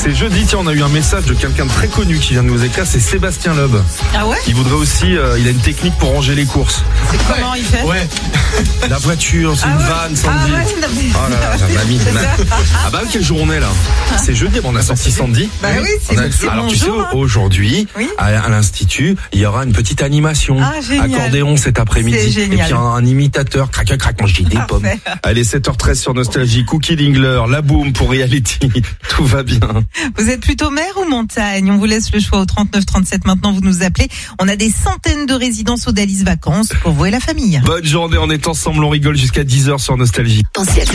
C'est jeudi, tiens, on a eu un message de quelqu'un de très connu qui vient de nous écrire, c'est Sébastien Loeb. Ah ouais? Il voudrait aussi, il a une technique pour ranger les courses. C'est comment il fait? Ouais. La voiture, c'est une vanne, Sandy. Oh là là, ça m'a mis. Ah bah quelle journée là. C'est jeudi, on a sorti Sandy. Bah oui, c'est alors bon tu sais, jour, hein. Aujourd'hui, Oui. à l'Institut, il y aura une petite animation. Ah, génial. Accordéon cet après-midi. C'est Et génial. puis un imitateur, crac, crac, manger des pommes. Allez, 7h13 sur Nostalgie, Cookie Dingler, la boom pour Reality. Tout va bien. Vous êtes plutôt mer ou montagne? On vous laisse le choix au 3937. Maintenant, vous nous appelez. On a des centaines de résidences Odalis Vacances pour vous et la famille. Bonne journée, on est ensemble, on rigole jusqu'à 10h sur Nostalgie. Pensez à